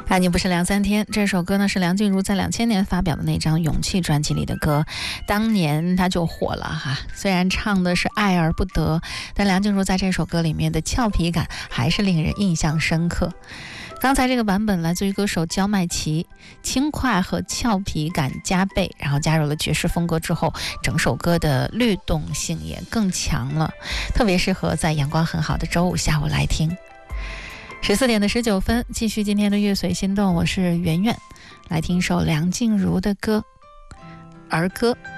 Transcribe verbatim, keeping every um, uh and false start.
爱你不是两三天，这首歌呢是梁静茹在两千年发表的那张《勇气》专辑里的歌，当年她就火了哈。虽然唱的是爱而不得，但梁静茹在这首歌里面的俏皮感还是令人印象深刻。刚才这个版本来自于歌手焦麦琪，轻快和俏皮感加倍，然后加入了爵士风格之后，整首歌的律动性也更强了，特别适合在阳光很好的周五下午来听。十四点的十九分，继续今天的乐随心动，我是圆圆，来听一首梁静茹的歌，儿歌。